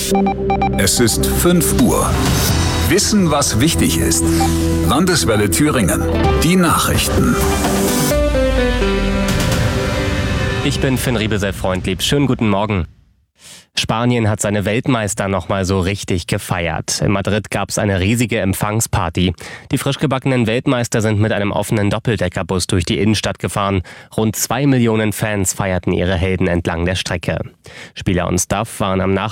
Es ist 5 Uhr. Wissen, was wichtig ist. Landeswelle Thüringen. Die Nachrichten. Ich bin Finn Riebesell-Freundlieb. Schönen guten Morgen. Spanien hat seine Weltmeister nochmal so richtig gefeiert. In Madrid gab es eine riesige Empfangsparty. Die frisch gebackenen Weltmeister sind mit einem offenen Doppeldeckerbus durch die Innenstadt gefahren. Rund 2 Millionen Fans feierten ihre Helden entlang der Strecke. Spieler und Staff waren am